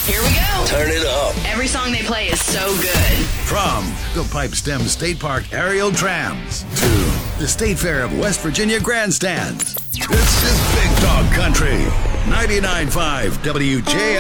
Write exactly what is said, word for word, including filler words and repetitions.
Here we go. Turn it up. Every song they play is so good. From the Pipestem State Park aerial trams to the State Fair of West Virginia grandstands. This is Big Dog Country. ninety-nine point five W J